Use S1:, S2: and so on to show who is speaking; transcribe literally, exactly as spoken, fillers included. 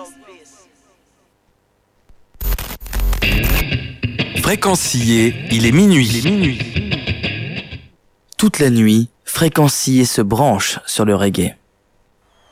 S1: Fréquencier, il est minuit. Il est minuit.
S2: Toute la nuit, Fréquencier se branche sur le reggae.